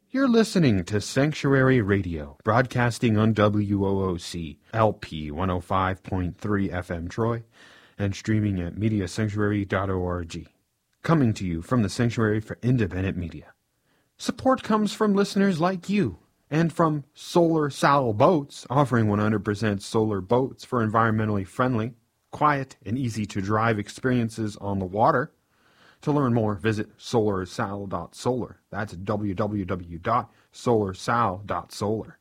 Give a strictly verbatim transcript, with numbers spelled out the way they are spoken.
You're listening to Sanctuary Radio, broadcasting on W O O C, L P one oh five point three F M Troy, and streaming at media sanctuary dot org. Coming to you from the Sanctuary for Independent Media. Support comes from listeners like you, and from Solar Sal Boats, offering one hundred percent solar boats for environmentally friendly, quiet, and easy-to-drive experiences on the water. To learn more, visit solar sal dot solar. That's w w w dot solar sal dot solar.